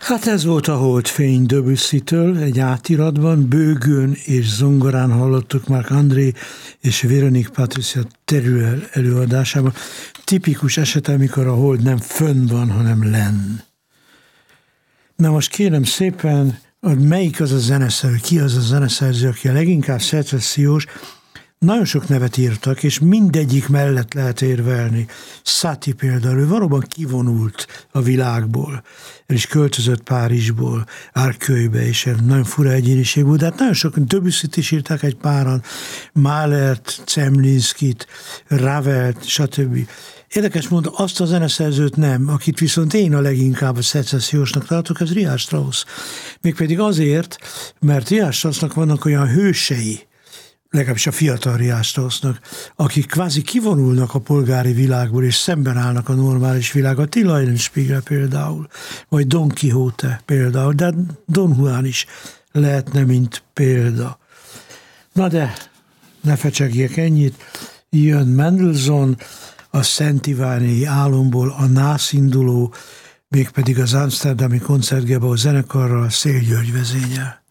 Hát ez volt a Holdfény Debussy-től, egy átiratban, bőgőn és zongorán hallottuk Marc André és Véronique Patricia Teruel előadásában. Tipikus eset, amikor a hold nem fönn van, hanem lenn. Na most kérem szépen, melyik az a zeneszerző, ki az a zeneszerző, aki a leginkább szecessziós. Nagyon sok nevet írtak, és mindegyik mellett lehet érvelni. Satie például, ő valóban kivonult a világból. El is költözött Párizsból, Arcueilbe, és nagyon fura egyéniség volt, de hát nagyon sok Debussyt is írták egy páran, Mahlert, Zemlinskit, Ravelt, stb. Érdekes mondom, azt a zeneszerzőt nem, akit viszont én a leginkább a szecessziósnak tartok, ez Richard Strauss. Mégpedig azért, mert Richard Straussnak vannak olyan hősei, legalábbis a fiatal Richard Straussnak, akik kvázi kivonulnak a polgári világból, és szemben állnak a normális világgal. Till Eulenspiegel például, vagy Don Quixote például, de Don Juan is lehetne, mint példa. Na de, ne fecsegjek ennyit, jön Mendelssohn, a Szent Iváni álomból a nász induló, mégpedig az Amsterdami Koncertgebouw zenekarral, Széll György vezényel.